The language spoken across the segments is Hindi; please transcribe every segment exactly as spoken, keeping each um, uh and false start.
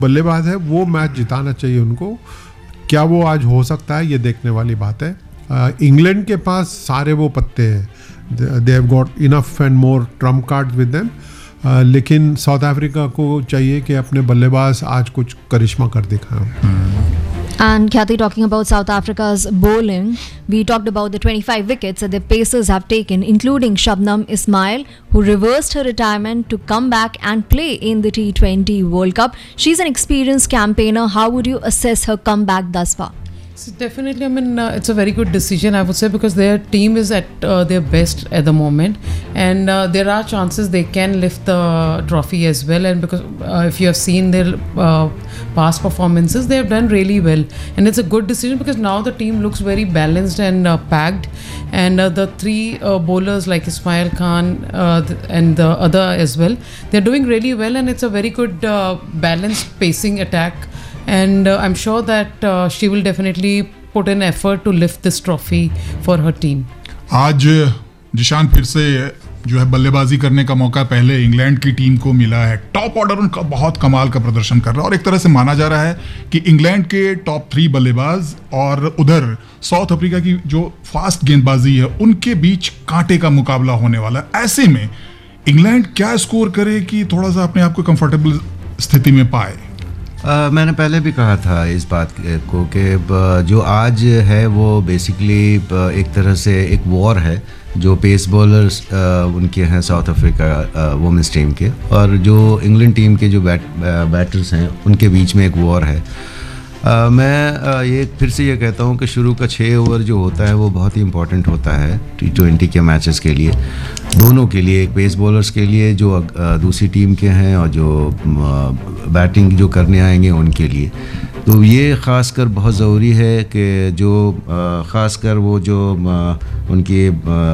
बल्लेबाज है वो मैच जिताना चाहिए उनको। क्या वो आज हो सकता है, ये देखने वाली बात है। इंग्लैंड के पास सारे वो पत्ते हैं, they have got enough and more Trump card with them. लेकिन साउथ अफ्रीका को चाहिए कि अपने बल्लेबाज आज कुछ करिश्मा कर दिखाएं। And Khyati, talking about South Africa's bowling, we talked about the twenty-five wickets that the Pacers have taken, including Shabnam Ismail, who reversed her retirement to come back and play in the T twenty World Cup. She's an experienced campaigner. How would you assess her comeback thus far? So definitely, I mean, uh, it's a very good decision, I would say, because their team is at uh, their best at the moment, and uh, there are chances they can lift the trophy as well. And because uh, if you have seen their uh, past performances, they have done really well, and it's a good decision because now the team looks very balanced and uh, packed, and uh, the three uh, bowlers like Ismail Khan uh, th- and the other as well, they're doing really well, and it's a very good uh, balanced pacing attack. And uh, I'm sure that uh, she will definitely put in effort to lift this trophy for her team. आज जिशान फिर से जो है बल्लेबाजी करने का मौका पहले इंग्लैंड की टीम को मिला है। टॉप ऑर्डर उनका बहुत कमाल का प्रदर्शन कर रहा है और एक तरह से माना जा रहा है कि इंग्लैंड के टॉप थ्री बल्लेबाज और उधर साउथ अफ्रीका की जो फास्ट गेंदबाजी है उनके बीच कांटे का मुकाबला होने वाला है। ऐसे में इंग्लैंड क्या स्कोर करे कि थोड़ा सा अपने आप को कंफर्टेबल स्थिति में पाए? Uh, मैंने पहले भी कहा था इस बात को कि जो आज है वो बेसिकली एक तरह से एक वॉर है जो पेस बॉलर्स उनके हैं साउथ अफ्रीका वुमेंस टीम के और जो इंग्लैंड टीम के जो बैट बैटर्स हैं उनके बीच में एक वॉर है। Uh, मैं uh, ये फिर से ये कहता हूँ कि शुरू का छः ओवर जो होता है वो बहुत ही इम्पोर्टेंट होता है टी ट्वेंटी के मैचेस के लिए, दोनों के लिए, एक पेस बॉलर्स के लिए जो uh, दूसरी टीम के हैं और जो बैटिंग uh, जो करने आएंगे उनके लिए। तो ये ख़ास कर बहुत ज़रूरी है कि जो uh, ख़ास कर वो जो uh, उनके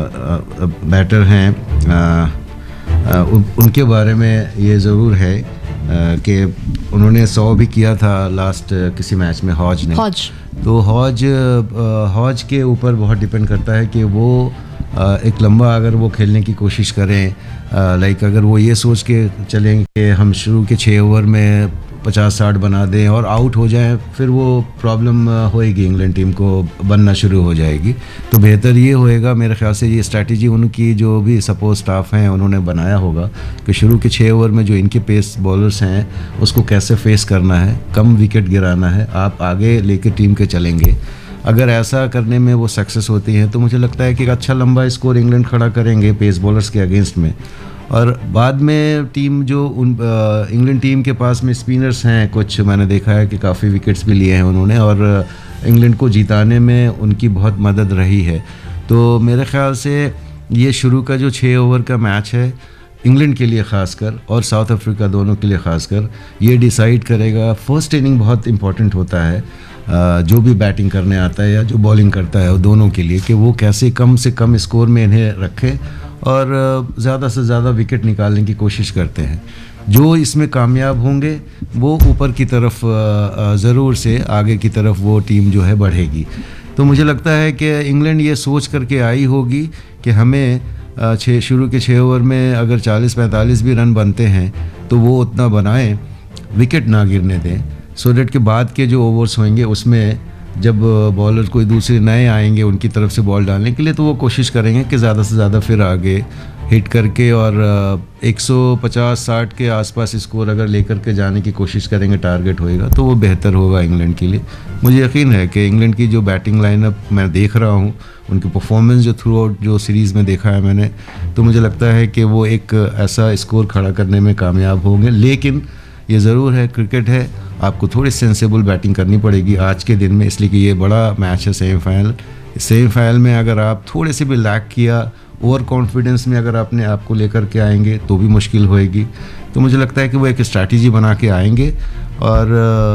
बैटर uh, हैं uh, uh, उन, उनके बारे में ये ज़रूर है कि उन्होंने सौ भी किया था लास्ट किसी मैच में हॉज ने। हॉज तो हॉज हॉज के ऊपर बहुत डिपेंड करता है कि वो एक लंबा अगर वो खेलने की कोशिश करें, लाइक अगर वो ये सोच के चलें कि हम शुरू के छः ओवर में पचास साठ बना दें और आउट हो जाएं, फिर वो प्रॉब्लम होएगी, इंग्लैंड टीम को बनना शुरू हो जाएगी। तो बेहतर ये होएगा मेरे ख्याल से, ये स्ट्रैटेजी उनकी जो भी सपोर्ट स्टाफ हैं उन्होंने बनाया होगा कि शुरू के छः ओवर में जो इनके पेस बॉलर्स हैं उसको कैसे फेस करना है, कम विकेट गिराना है, आप आगे लेकर टीम के चलेंगे। अगर ऐसा करने में वो सक्सेस होती हैं तो मुझे लगता है कि एक अच्छा लंबा स्कोर इंग्लैंड खड़ा करेंगे पेस बॉलर्स के अगेंस्ट में। और बाद में टीम जो उन इंग्लैंड टीम के पास में स्पिनर्स हैं कुछ, मैंने देखा है कि काफ़ी विकेट्स भी लिए हैं उन्होंने और इंग्लैंड को जिताने में उनकी बहुत मदद रही है। तो मेरे ख़्याल से ये शुरू का जो छः ओवर का मैच है इंग्लैंड के लिए ख़ासकर और साउथ अफ्रीका दोनों के लिए ख़ासकर ये डिसाइड करेगा। फर्स्ट इनिंग बहुत इंपॉर्टेंट होता है जो भी बैटिंग करने आता है या जो बॉलिंग करता है दोनों के लिए, कि वो कैसे कम से कम स्कोर में इन्हें रखें और ज़्यादा से ज़्यादा विकेट निकालने की कोशिश करते हैं। जो इसमें कामयाब होंगे वो ऊपर की तरफ ज़रूर से आगे की तरफ वो टीम जो है बढ़ेगी। तो मुझे लगता है कि इंग्लैंड ये सोच करके आई होगी कि हमें छः शुरू के छः ओवर में अगर चालीस पैंतालीस भी रन बनते हैं तो वो उतना बनाएं, विकेट ना गिरने दें, सो डेट के बाद के जो ओवर्स होंगे उसमें जब बॉलर कोई दूसरे नए आएंगे उनकी तरफ से बॉल डालने के लिए तो वो कोशिश करेंगे कि ज़्यादा से ज़्यादा फिर आगे हिट करके और एक सौ पचास साठ के आसपास स्कोर अगर लेकर के जाने की कोशिश करेंगे, टारगेट होएगा तो वो बेहतर होगा इंग्लैंड के लिए। मुझे यकीन है कि इंग्लैंड की जो बैटिंग लाइनअप मैं देख रहा हूँ, उनकी परफॉर्मेंस जो थ्रू आउट जो सीरीज़ में देखा है मैंने, तो मुझे लगता है कि वो एक ऐसा स्कोर खड़ा करने में कामयाब होंगे। लेकिन ये ज़रूर है, क्रिकेट है, आपको थोड़ी सेंसेबल बैटिंग करनी पड़ेगी आज के दिन में, इसलिए कि ये बड़ा मैच है सेमीफाइनल। सेमीफाइनल में अगर आप थोड़े से भी लैक किया, ओवर कॉन्फिडेंस में अगर अपने आप को लेकर के आएंगे तो भी मुश्किल होएगी। तो मुझे लगता है कि वो एक स्ट्रैटेजी बना के आएंगे और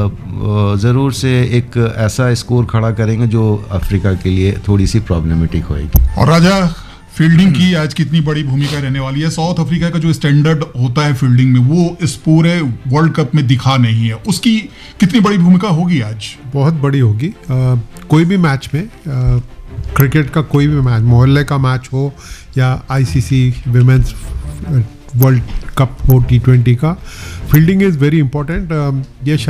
ज़रूर से एक ऐसा स्कोर खड़ा करेंगे जो अफ्रीका के लिए थोड़ी सी प्रॉब्लमेटिक होएगी। और राजा, फील्डिंग की आज कितनी बड़ी भूमिका रहने वाली है? साउथ अफ्रीका का जो स्टैंडर्ड होता है फील्डिंग में वो इस पूरे वर्ल्ड कप में दिखा नहीं है, उसकी कितनी बड़ी भूमिका होगी आज? बहुत बड़ी होगी। आ, कोई भी मैच में, आ, क्रिकेट का कोई भी मैच, मोहल्ले का मैच हो या आईसीसी विमेंस वर्ल्ड कप हो टी ट्वेंटी का, फील्डिंग इज़ वेरी इंपॉर्टेंट. ये